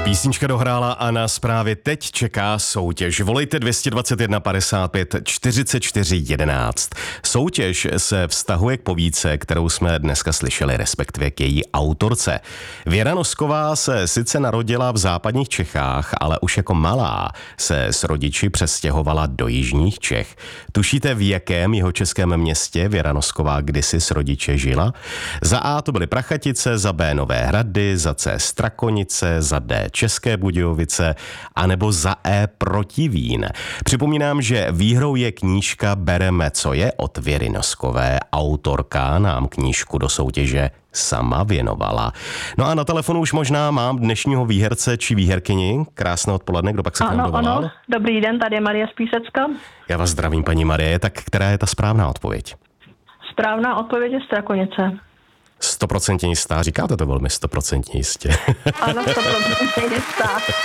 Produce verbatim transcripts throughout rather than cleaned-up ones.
Písnička dohrála a nás právě teď čeká soutěž. Volejte dva dva jedna padesát pět čtyřicet čtyři jedenáct. Soutěž se vztahuje k povídce, kterou jsme dneska slyšeli, respektive k její autorce. Věra Nosková se sice narodila v západních Čechách, ale už jako malá se s rodiči přestěhovala do jižních Čech. Tušíte, v jakém jihočeském městě Věra Nosková kdysi s rodiče žila? Za A to byly Prachatice, za B Nové Hrady, za C Strakonice, za D České Budějovice, anebo za E Protivín. Připomínám, že výhrou je knížka Bereme, co je od Věry Noskové. Autorka nám knížku do soutěže sama věnovala. No a na telefonu už možná mám dnešního výherce či výherkyni. Krásné odpoledne, kdo pak se k nám dovolal? Ano, dobrý den, tady je Marie z Písecka. Já vás zdravím, paní Marie. Tak která je ta správná odpověď? Správná odpověď je Strakonice. Stoprocentně jistá, říkáte to velmi stoprocentně jistě. Ano, stoprocentně jistá.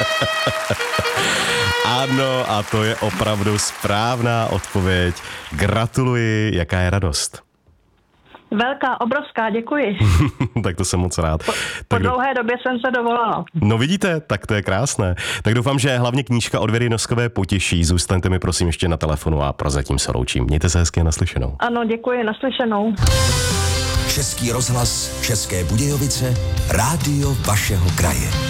Ano, a to je opravdu správná odpověď. Gratuluji, jaká je radost? Velká, obrovská, děkuji. Tak to jsem moc rád. Po, tak po dlouhé době jsem se dovolala. No vidíte, tak to je krásné. Tak doufám, že hlavně knížka od Věry Noskové potěší. Zůstaňte mi prosím ještě na telefonu a prozatím se loučím. Mějte se hezky, naslyšenou. Ano, děkuji, naslyšenou. Český rozhlas, České Budějovice, rádio vašeho kraje.